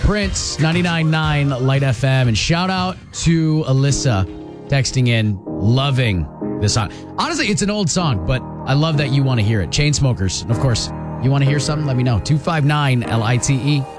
Prince, 99.9 Light FM. And shout out to Alyssa texting in, loving this song. Honestly, it's an old song, but I love that you want to hear it. Chainsmokers. And of course, you want to hear something? Let me know. 259 LITE.